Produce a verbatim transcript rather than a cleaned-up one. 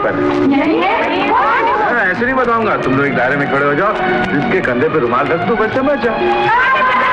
पहले। ऐसे नहीं बताऊंगा, तुम लोग एक दायरे में खड़े हो जाओ, जिसके कंधे पे रुमाल रख दो, बच्चा बच जाओ।